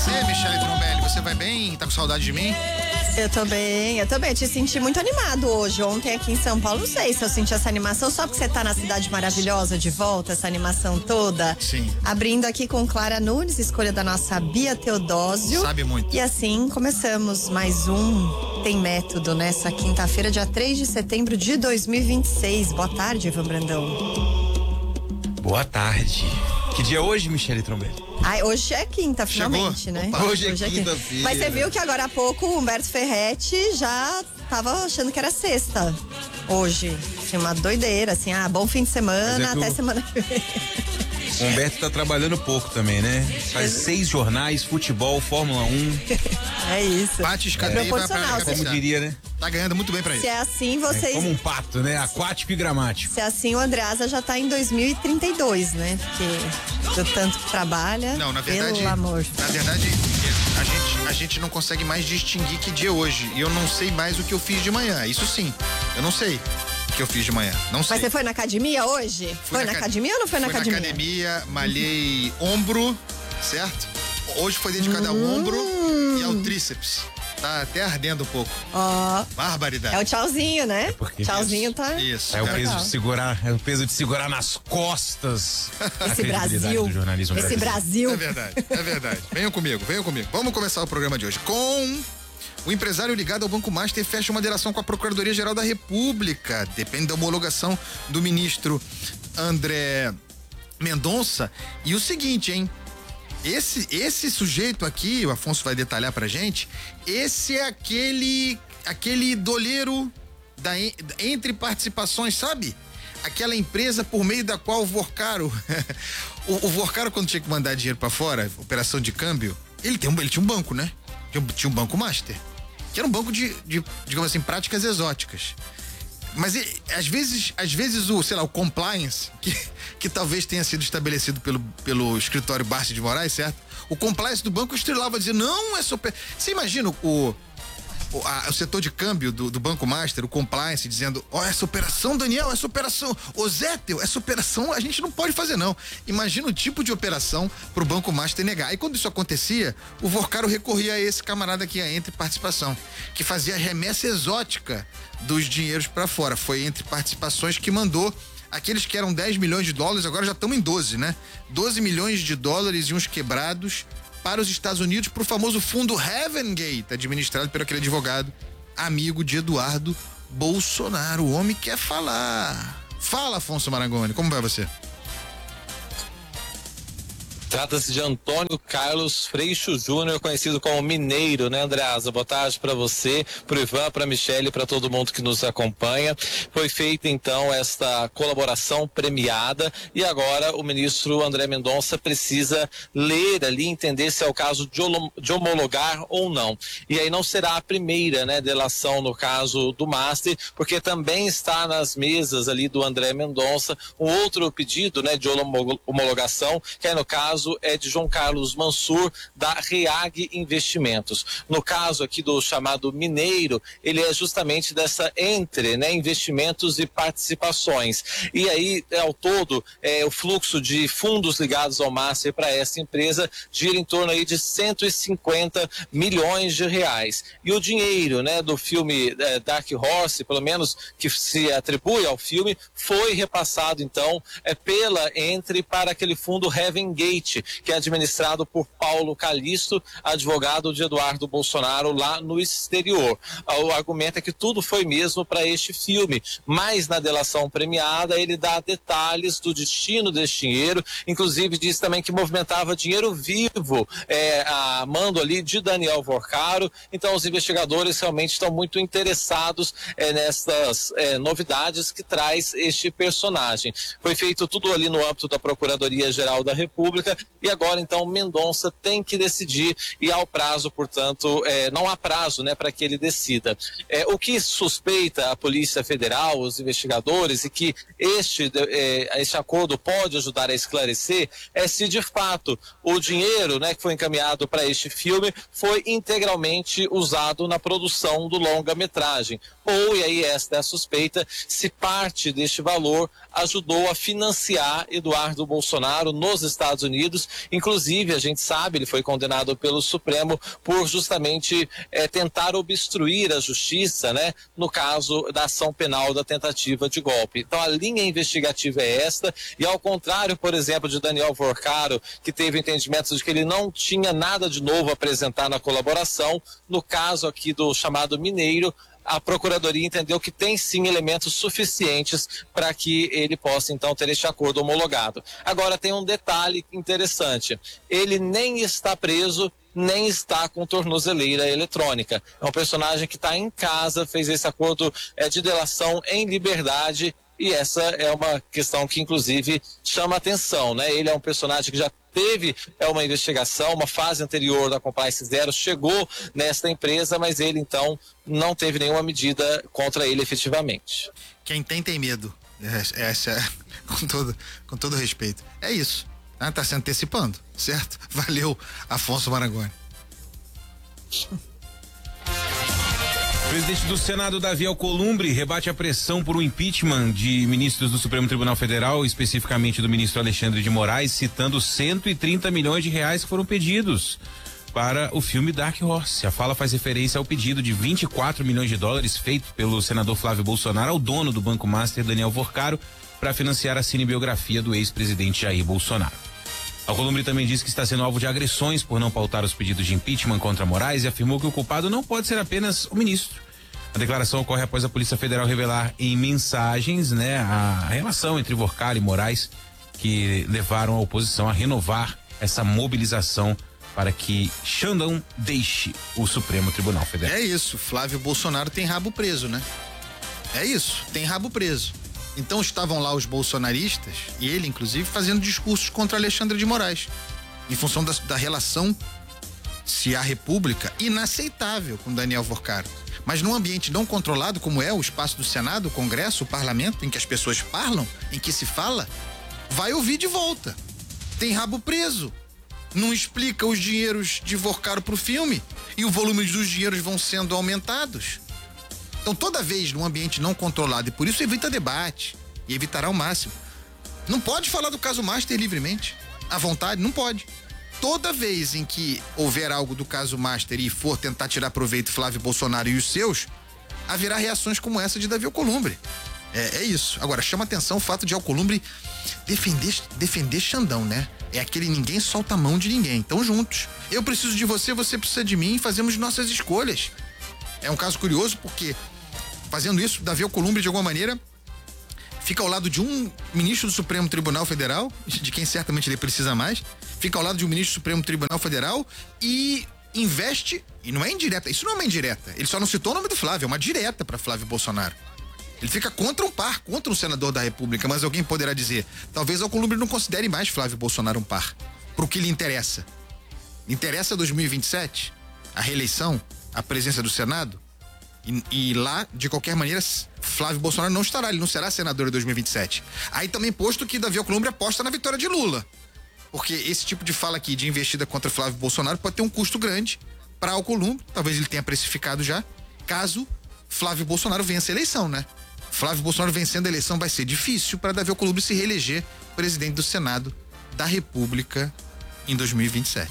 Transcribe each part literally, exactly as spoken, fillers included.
você, Michele Trombelli? Você vai bem? Tá com saudade de mim? Eu tô bem, eu tô bem. Eu te senti muito animado hoje. Ontem aqui em São Paulo, não sei se eu senti essa animação só porque você tá na cidade maravilhosa de volta, essa animação toda. Sim. Abrindo aqui com Clara Nunes, escolha da nossa Bia Teodósio. Sabe muito. E assim começamos mais um Tem Método nessa quinta-feira, dia três de setembro de dois mil e vinte e seis. Boa tarde, Ivan Brandão. Boa tarde. Que dia é hoje, Michele Trombelli? Ai, hoje é quinta, finalmente, Chegou? né? Opa. Hoje é quinta. quinta-feira. Mas você viu que agora há pouco o Humberto Ferretti já tava achando que era sexta. Hoje. Assim, uma doideira, assim, ah, bom fim de semana, Mas é que até o- semana que vem. O Humberto tá trabalhando pouco também, né? Faz seis jornais, futebol, Fórmula um. É isso. Bate escadeia e vai pra Proporcional, Como cabeça. diria, né? Tá ganhando muito bem pra isso. Se é assim, É vocês. como um pato, né? Aquático e gramático. Se é assim, o Andreasa já tá em dois mil e trinta e dois, né? Porque do tanto que trabalha. Não, na verdade, Pelo amor. na verdade, a gente, a gente não consegue mais distinguir que dia é hoje. E eu não sei mais o que eu fiz de manhã. Isso sim, eu não sei o que eu fiz de manhã. Não sei. Mas você foi na academia hoje? Fui foi na ca- academia ou não foi na fui academia? na academia, malhei ombro, certo? Hoje foi dedicado ao Hum. ombro e ao tríceps. Tá até ardendo um pouco. Ó, Barbaridade. é o tchauzinho, né? porque- Tchauzinho tá. Isso. É o cara. peso de segurar, é o peso de segurar nas costas a Esse credibilidade Brasil. do jornalismo Esse brasileiro. Brasil. É verdade, é verdade. Venham comigo, venham comigo. Vamos começar o programa de hoje com... O empresário ligado ao Banco Master fecha uma delação com a Procuradoria-Geral da República. Depende da homologação do ministro André Mendonça. E o seguinte, hein? Esse, esse sujeito aqui, o Afonso vai detalhar pra gente, esse é aquele, aquele doleiro da, en- entre participações, sabe? Aquela empresa por meio da qual o Vorcaro, o, o Vorcaro quando tinha que mandar dinheiro pra fora, operação de câmbio, ele, tem um, ele tinha um banco, né? Tinha, um- tinha um banco master, que era um banco de, de, digamos assim, práticas exóticas. Mas e, às vezes, às vezes o, sei lá, o compliance, que, que talvez tenha sido estabelecido pelo, pelo escritório Barça de Moraes, certo? O compliance do banco estrelava dizer, não, é super. Você imagina o, o, a- o setor de câmbio do, do Banco Master, o compliance, dizendo, ó, essa operação, Daniel, essa operação, ô Zétel, essa operação a gente não pode fazer, não. Imagina o tipo de operação pro Banco Master negar. E quando isso acontecia, o Vorcaro recorria a esse camarada aqui, a Entre Participação, que fazia a remessa exótica dos dinheiros para fora. Foi Entre Participações que mandou aqueles que eram dez milhões de dólares, agora já estão em doze, né? doze milhões de dólares e uns quebrados para os Estados Unidos, para o famoso fundo Heaven Gate, administrado por aquele advogado amigo de Eduardo Bolsonaro. O homem quer falar. Fala, Afonso Marangoni, como vai você? Trata-se de Antônio Carlos Freixo Júnior, conhecido como Mineiro, né, Andreasa? Boa tarde para você, pro Ivan, pra Michele, para todo mundo que nos acompanha. Foi feita, então, esta colaboração premiada e agora o ministro André Mendonça precisa ler ali, entender se é o caso de, holo- de homologar ou não. E aí não será a primeira, né, delação no caso do Master, porque também está nas mesas ali do André Mendonça um outro pedido, né, de homo- homologação, que aí no caso é de João Carlos Mansur, da REAG Investimentos. No caso aqui do chamado Mineiro, ele é justamente dessa Entre, né, investimentos e participações. E aí, ao todo, é, o fluxo de fundos ligados ao Master para essa empresa gira em torno aí de cento e cinquenta milhões de reais. E o dinheiro, né, do filme é, Dark Horse, pelo menos que se atribui ao filme, foi repassado então é, pela Entre para aquele fundo Heaven Gate, que é administrado por Paulo Calixto, advogado de Eduardo Bolsonaro lá no exterior. O argumento é que tudo foi mesmo para este filme, mas na delação premiada ele dá detalhes do destino desse dinheiro, inclusive diz também que movimentava dinheiro vivo, é, a mando ali de Daniel Vorcaro. Então os investigadores realmente estão muito interessados é, nessas é, novidades que traz este personagem. Foi feito tudo ali no âmbito da Procuradoria-Geral da República e agora então Mendonça tem que decidir e há o prazo, portanto, é, não há prazo, né, para que ele decida. É, o que suspeita a Polícia Federal, os investigadores, e que este, é, este acordo pode ajudar a esclarecer é se de fato o dinheiro, né, que foi encaminhado para este filme foi integralmente usado na produção do longa-metragem. Ou, e aí esta é a suspeita, se parte deste valor ajudou a financiar Eduardo Bolsonaro nos Estados Unidos pedidos. Inclusive, a gente sabe, ele foi condenado pelo Supremo por justamente é, tentar obstruir a justiça, né, no caso da ação penal da tentativa de golpe. Então, a linha investigativa é esta, e ao contrário, por exemplo, de Daniel Vorcaro, que teve entendimento de que ele não tinha nada de novo a apresentar na colaboração, no caso aqui do chamado Mineiro, a Procuradoria entendeu que tem sim elementos suficientes para que ele possa então ter este acordo homologado. Agora tem um detalhe interessante, ele nem está preso, nem está com tornozeleira eletrônica. É um personagem que está em casa, fez esse acordo é, de delação em liberdade, e essa é uma questão que inclusive chama atenção, né? Ele é um personagem que já teve é, uma investigação, uma fase anterior da Compliance Zero, chegou nesta empresa, mas ele então não teve nenhuma medida contra ele efetivamente. Quem tem, tem medo. Essa é, com todo, com todo respeito. É isso. Tá, tá se antecipando, certo? Valeu, Afonso Marangoni. O presidente do Senado, Davi Alcolumbre, rebate a pressão por um impeachment de ministros do Supremo Tribunal Federal, especificamente do ministro Alexandre de Moraes, citando cento e trinta milhões de reais que foram pedidos para o filme Dark Horse. A fala faz referência ao pedido de vinte e quatro milhões de dólares feito pelo senador Flávio Bolsonaro ao dono do Banco Master, Daniel Vorcaro, para financiar a cinebiografia do ex-presidente Jair Bolsonaro. Alcolumbre também disse que está sendo alvo de agressões por não pautar os pedidos de impeachment contra Moraes e afirmou que o culpado não pode ser apenas o ministro. A declaração ocorre após a Polícia Federal revelar em mensagens, né, a relação entre Vorcaro e Moraes, que levaram a oposição a renovar essa mobilização para que Xandão deixe o Supremo Tribunal Federal. É isso, Flávio Bolsonaro tem rabo preso, né? É isso, tem rabo preso. Então estavam lá os bolsonaristas, e ele inclusive, fazendo discursos contra Alexandre de Moraes, em função da, da relação, se a República, inaceitável com Daniel Vorcaro. Mas num ambiente não controlado como é o espaço do Senado, o Congresso, o Parlamento, em que as pessoas falam, em que se fala, vai ouvir de volta. Tem rabo preso. Não explica os dinheiros de Vorcaro pro filme, e o volume dos dinheiros vão sendo aumentados. Então, toda vez num ambiente não controlado, e por isso evita debate, e evitará ao máximo. Não pode falar do caso Master livremente, à vontade, não pode. Toda vez em que houver algo do caso Master e for tentar tirar proveito Flávio Bolsonaro e os seus, haverá reações como essa de Davi Alcolumbre. É, é isso. Agora, chama atenção o fato de Alcolumbre defender, defender Xandão, né? É aquele ninguém solta a mão de ninguém. Então, juntos. Eu preciso de você, você precisa de mim, fazemos nossas escolhas. É um caso curioso porque, fazendo isso, Davi Alcolumbre, de alguma maneira, fica ao lado de um ministro do Supremo Tribunal Federal, de quem certamente ele precisa mais, fica ao lado de um ministro do Supremo Tribunal Federal e investe, e não é indireta, isso não é uma indireta, ele só não citou o nome do Flávio, é uma direta para Flávio Bolsonaro. Ele fica contra um par, contra um senador da República, mas alguém poderá dizer, talvez Alcolumbre não considere mais Flávio Bolsonaro um par, pro que lhe interessa. Interessa dois mil e vinte e sete, a reeleição, a presença do Senado, e, e lá, de qualquer maneira, Flávio Bolsonaro não estará, ele não será senador em dois mil e vinte e sete. Aí também posto que Davi Alcolumbre aposta na vitória de Lula. Porque esse tipo de fala aqui de investida contra Flávio Bolsonaro pode ter um custo grande para Alcolumbre, talvez ele tenha precificado já, caso Flávio Bolsonaro vença a eleição, né? Flávio Bolsonaro vencendo a eleição vai ser difícil para Davi Alcolumbre se reeleger presidente do Senado da República em dois mil e vinte e sete.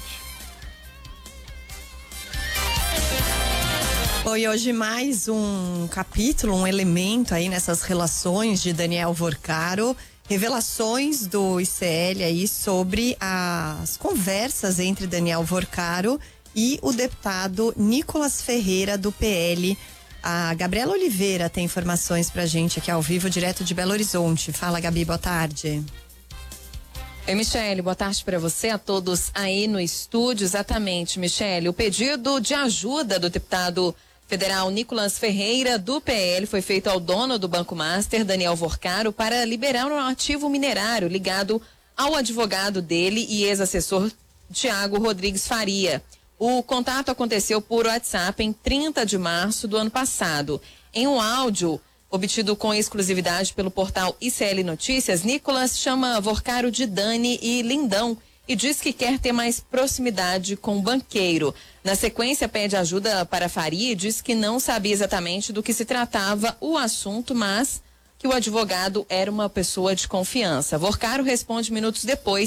Foi hoje mais um capítulo, um elemento aí nessas relações de Daniel Vorcaro, revelações do I C L aí sobre as conversas entre Daniel Vorcaro e o deputado Nicolas Ferreira do P L. A Gabriela Oliveira tem informações pra gente aqui ao vivo, direto de Belo Horizonte. Fala, Gabi, boa tarde. Oi, Michele, boa tarde para você, a todos aí no estúdio. Exatamente, Michele, o pedido de ajuda do deputado federal Nicolas Ferreira do P L foi feito ao dono do Banco Master, Daniel Vorcaro, para liberar um ativo minerário ligado ao advogado dele e ex-assessor Tiago Rodrigues Faria. O contato aconteceu por WhatsApp em trinta de março do ano passado. Em um áudio obtido com exclusividade pelo portal I C L Notícias, Nicolas chama Vorcaro de Dani e Lindão e diz que quer ter mais proximidade com o banqueiro. Na sequência, pede ajuda para Faria e diz que não sabia exatamente do que se tratava o assunto, mas que o advogado era uma pessoa de confiança. Vorcaro responde minutos depois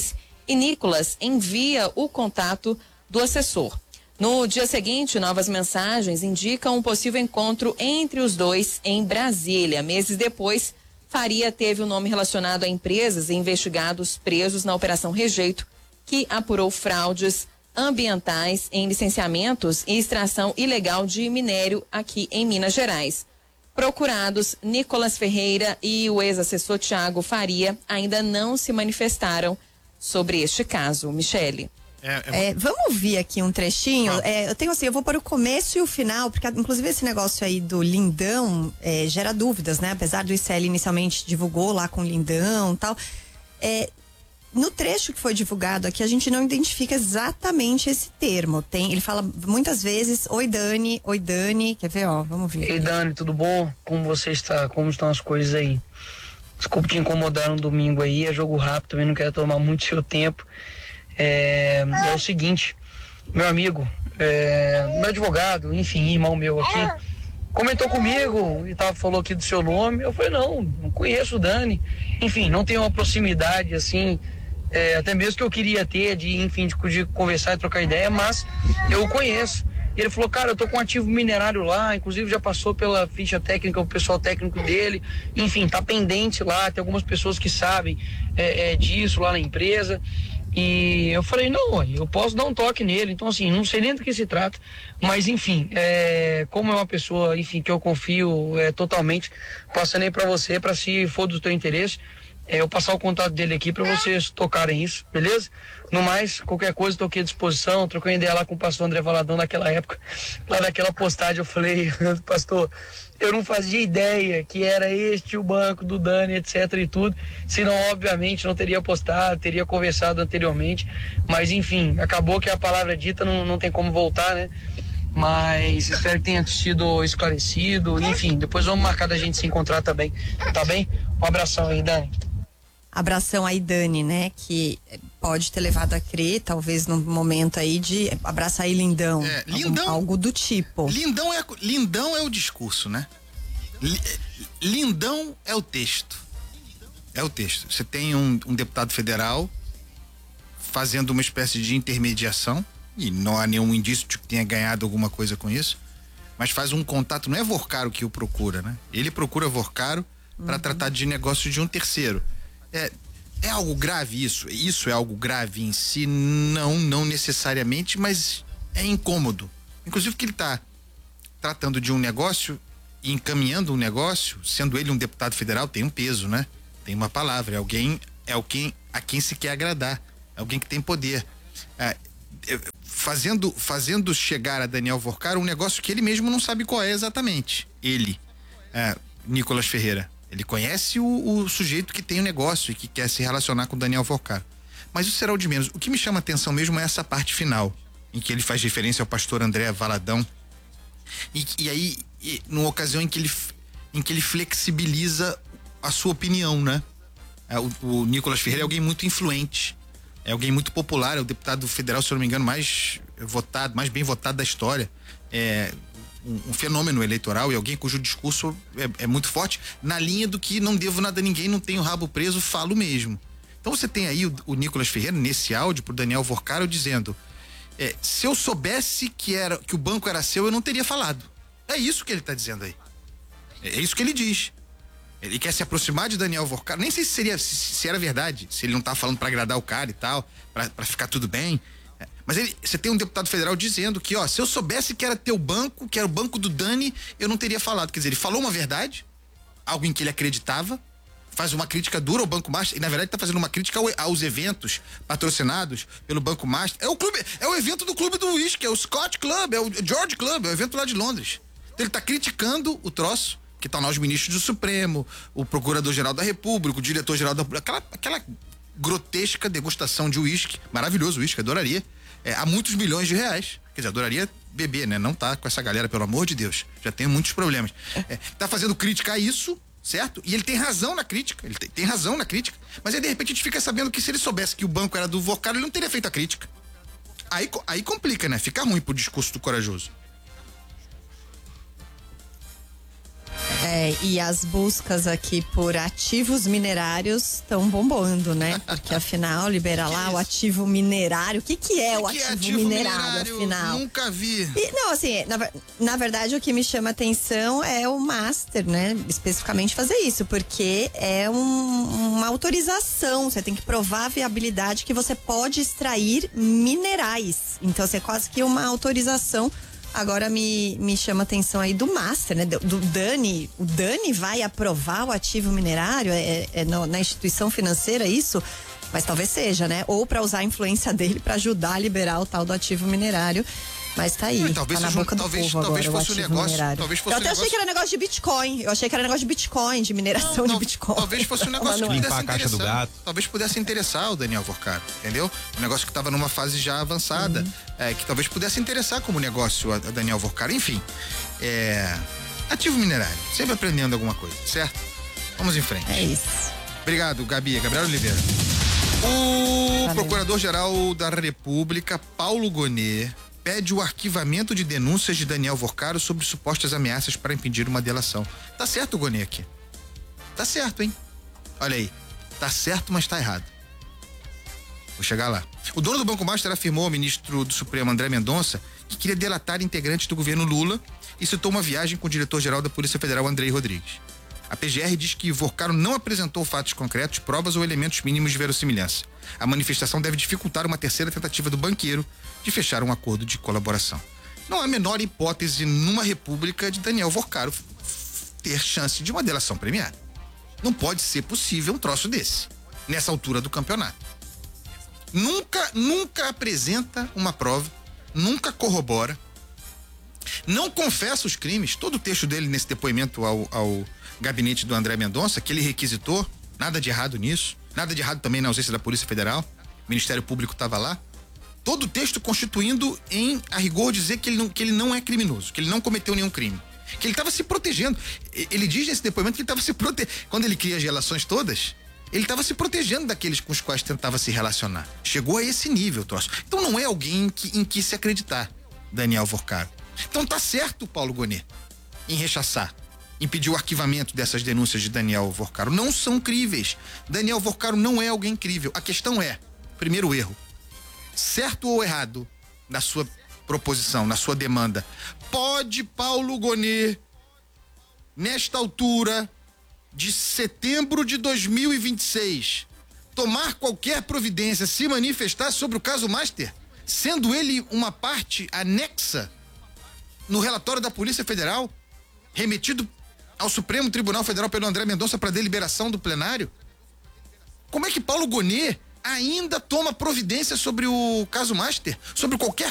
e Nicolas envia o contato do assessor. No dia seguinte, novas mensagens indicam um possível encontro entre os dois em Brasília. Meses depois, Faria teve o nome relacionado a empresas e investigados presos na Operação Rejeito, que apurou fraudes ambientais em licenciamentos e extração ilegal de minério aqui em Minas Gerais. Procurados, Nicolas Ferreira e o ex-assessor Tiago Faria ainda não se manifestaram sobre este caso. Michele. É, é... É, vamos ouvir aqui um trechinho. Ah. É, eu tenho assim, eu vou para o começo e o final, porque inclusive esse negócio aí do Lindão é, gera dúvidas, né? Apesar do I C L inicialmente divulgou lá com o Lindão e tal. É, no trecho que foi divulgado aqui, a gente não identifica exatamente esse termo. Tem, ele fala muitas vezes, oi Dani, oi Dani. Quer ver, ó, vamos ver. Ei Dani, tudo bom? Como você está? Como estão as coisas aí? Desculpa te incomodar no domingo aí, é jogo rápido, também não quero tomar muito seu tempo. É, é o seguinte, meu amigo, é, meu advogado, enfim, irmão meu aqui, comentou comigo e tava, falou aqui do seu nome. Eu falei, não, não conheço o Dani. Enfim, não tenho uma proximidade assim, é, até mesmo que eu queria ter, de, enfim, de, de conversar e trocar ideia, mas eu o conheço. E ele falou, cara, eu tô com um ativo minerário lá, inclusive já passou pela ficha técnica, o pessoal técnico dele, enfim, tá pendente lá, tem algumas pessoas que sabem é, é, disso lá na empresa. E eu falei, não, eu posso dar um toque nele. Então, assim, não sei nem do que se trata. Mas, enfim, é, como é uma pessoa, enfim, que eu confio é, totalmente, passando aí pra você, pra se for do teu interesse, é, eu passar o contato dele aqui pra vocês tocarem isso, beleza? No mais, qualquer coisa, tô aqui à disposição. Troquei ideia lá com o pastor André Valadão naquela época. Lá naquela postagem eu falei, pastor, eu não fazia ideia que era este o banco do Dani, etc e tudo. Senão, obviamente, não teria postado, teria conversado anteriormente. Mas, enfim, acabou que a palavra dita não, não tem como voltar, né? Mas espero que tenha sido esclarecido. Enfim, depois vamos marcar da gente se encontrar também, tá bem? Um abração aí, Dani. Abração aí, Dani, né? Que pode ter levado a crer, talvez num momento aí de abraçar aí Lindão. É, Lindão algo, algo do tipo. Lindão é, Lindão é o discurso, né? Lindão é o texto. É o texto. Você tem um, um deputado federal fazendo uma espécie de intermediação, e não há nenhum indício de que tenha ganhado alguma coisa com isso, mas faz um contato, não é Vorcaro que o procura, né? Ele procura Vorcaro para uhum. tratar de negócio de um terceiro. É, é algo grave isso? Isso é algo grave em si? Não, não necessariamente, mas é incômodo. Inclusive que ele está tratando de um negócio e encaminhando um negócio, sendo ele um deputado federal, tem um peso, né? Tem uma palavra, é alguém, é alguém a quem se quer agradar, é alguém que tem poder. É, fazendo, fazendo chegar a Daniel Vorcaro um negócio que ele mesmo não sabe qual é exatamente. Ele, é, Nicolas Ferreira. Ele conhece o, o sujeito que tem o negócio e que quer se relacionar com o Daniel Vorcaro. Mas isso será o de menos. O que me chama a atenção mesmo é essa parte final, em que ele faz referência ao pastor André Valadão. E, e aí, e, numa ocasião em que, ele, em que ele flexibiliza a sua opinião, né? É, o, o Nicolas Ferreira é alguém muito influente, é alguém muito popular, é o deputado federal, se eu não me engano, mais votado, mais bem votado da história. É Um, um fenômeno eleitoral e alguém cujo discurso é, é muito forte, na linha do que não devo nada a ninguém, não tenho rabo preso, falo mesmo. Então você tem aí o, o Nicolas Ferreira nesse áudio pro Daniel Vorcaro dizendo, é, se eu soubesse que, era, que o banco era seu, eu não teria falado. É isso que ele tá dizendo aí. É, é isso que ele diz. Ele quer se aproximar de Daniel Vorcaro, nem sei se seria se, se era verdade, se ele não tá falando para agradar o cara e tal, para ficar tudo bem. Mas ele, você tem um deputado federal dizendo que, ó, se eu soubesse que era teu banco, que era o banco do Dani, eu não teria falado. Quer dizer, ele falou uma verdade, algo em que ele acreditava, faz uma crítica dura ao Banco Master, e na verdade tá fazendo uma crítica ao, aos eventos patrocinados pelo Banco Master. É o clube, é o evento do clube do uísque, é o Scott Club, é o George Club, é o evento lá de Londres. Então ele tá criticando o troço, que tá lá os ministros do Supremo, o Procurador-Geral da República, o Diretor-Geral da República, aquela, aquela grotesca degustação de uísque, maravilhoso uísque, adoraria. É, há muitos milhões de reais. Quer dizer, adoraria beber, né? Não tá com essa galera, pelo amor de Deus. Já tem muitos problemas. É, tá fazendo crítica a isso, certo? E ele tem razão na crítica. Ele tem, tem razão na crítica. Mas aí, de repente, a gente fica sabendo que se ele soubesse que o banco era do Vorcaro, ele não teria feito a crítica. Aí, aí complica, né? Fica ruim pro discurso do corajoso. É, e as buscas aqui por ativos minerários estão bombando, né? Porque afinal, libera lá o ativo minerário. O que que é o que ativo, é ativo minerário, minerário, afinal? Nunca vi. E, não, assim, na, na verdade o que me chama atenção é o master, né? Especificamente fazer isso, porque é um, uma autorização, você tem que provar a viabilidade que você pode extrair minerais. Então, assim, é quase que uma autorização. Agora me, me chama atenção aí do master, né? Do, do Dani. O Dani vai aprovar o ativo minerário? É, é no, na instituição financeira isso? Mas talvez seja, né? Ou para usar a influência dele para ajudar a liberar o tal do ativo minerário. Mas tá aí, É, talvez tá na seja um- boca do talvez- povo talvez agora, fosse o um ativo negócio- minerário. talvez fosse Eu um até achei negócio- que era negócio de Bitcoin. Eu achei que era negócio de Bitcoin, de mineração de Não, Bitcoin. Talvez fosse um negócio que Mas não é. pudesse Limpar a caixa do interessar. gato. Talvez pudesse interessar o Daniel Vorcaro, entendeu? Um negócio que estava numa fase já avançada, é, que talvez pudesse interessar como negócio a, a Daniel Vorcaro. Enfim, é, ativo minerário, sempre aprendendo alguma coisa, certo? Vamos em frente. É isso. Obrigado, Gabi. Gabriel Oliveira. O Valeu. Procurador-Geral da República, Paulo Gonet, pede o arquivamento de denúncias de Daniel Vorcaro sobre supostas ameaças para impedir uma delação. Tá certo, Gonet, aqui. Tá certo, hein? Olha aí. Tá certo, mas tá errado. Vou chegar lá. O dono do Banco Master afirmou ao ministro do Supremo, André Mendonça, que queria delatar integrantes do governo Lula e citou uma viagem com o diretor-geral da Polícia Federal, Andrei Rodrigues. A P G R diz que Vorcaro não apresentou fatos concretos, provas ou elementos mínimos de verossimilhança. A manifestação deve dificultar uma terceira tentativa do banqueiro de fechar um acordo de colaboração. Não há a menor hipótese numa república de Daniel Vorcaro ter chance de uma delação premiada. Não pode ser possível um troço desse, nessa altura do campeonato. Nunca, nunca apresenta uma prova, nunca corrobora, não confessa os crimes. Todo o texto dele nesse depoimento ao, ao gabinete do André Mendonça, que ele requisitou, nada de errado nisso, nada de errado também na ausência da Polícia Federal, o Ministério Público estava lá. Todo o texto constituindo em, a rigor, dizer que ele, não, que ele não é criminoso, que ele não cometeu nenhum crime, que ele estava se protegendo. Ele diz nesse depoimento que ele estava se protegendo. Quando ele cria as relações todas, ele estava se protegendo daqueles com os quais tentava se relacionar. Chegou a esse nível, troço. Então não é alguém que, em que se acreditar, Daniel Vorcaro. Então tá certo, Paulo Gonet, em rechaçar, em pedir o arquivamento dessas denúncias de Daniel Vorcaro. Não são críveis. Daniel Vorcaro não é alguém crível. A questão é, primeiro erro, certo ou errado na sua proposição, na sua demanda. Pode Paulo Gonet, nesta altura de setembro de dois mil e vinte e seis, tomar qualquer providência, se manifestar sobre o caso Master, sendo ele uma parte anexa no relatório da Polícia Federal, remetido ao Supremo Tribunal Federal pelo André Mendonça para deliberação do plenário? Como é que Paulo Gonet ainda toma providência sobre o caso Master, sobre qualquer